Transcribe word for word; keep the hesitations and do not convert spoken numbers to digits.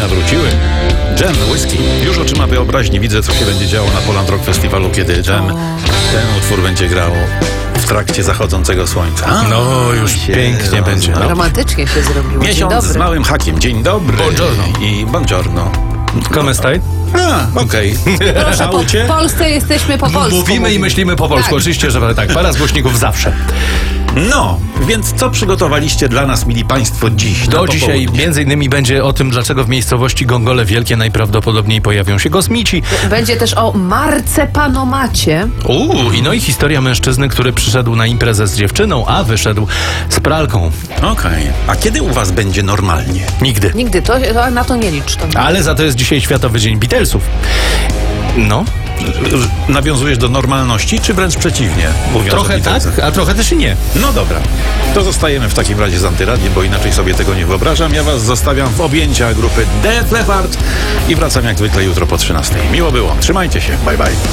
wróciły. Dżem, whisky. Już oczyma wyobraźni widzę, co się będzie działo na Poland Rock Festiwalu, kiedy Dżem, ten utwór będzie grał w trakcie zachodzącego słońca. A, No, już się pięknie będzie. rozma- Romantycznie się zrobiło. Dzień Miesiąc z dobry. małym hakiem. Dzień dobry. Buongiorno. I buongiorno. Come stai? A, okej. Proszę, A po, u cię? w Polsce jesteśmy po polsku. Mówimy i myślimy po polsku. Tak. Oczywiście, że tak. Para z głośników zawsze. No, więc co przygotowaliście dla nas, mili państwo, dziś? Do na dzisiaj popołudnie? między innymi będzie o tym, dlaczego w miejscowości Gongole Wielkie najprawdopodobniej pojawią się kosmici. Będzie też o marcepanomacie. Uuu, i no i historia mężczyzny, który przyszedł na imprezę z dziewczyną, a wyszedł z pralką. Okej. A kiedy u was będzie normalnie? Nigdy. Nigdy, to, to na to nie licz. To. Ale za to jest dzisiaj Światowy Dzień Beatlesów. No, Nawiązujesz do normalności, czy wręcz przeciwnie? Mówiąc o trochę tak, Beatlesach? a trochę też i nie. No dobra. To zostajemy w takim razie z Antyradiem, bo inaczej sobie tego nie wyobrażam. Ja was zostawiam w objęciach grupy Def Leppard i wracam jak zwykle jutro po trzynastej. Miło było. Trzymajcie się. Bye bye.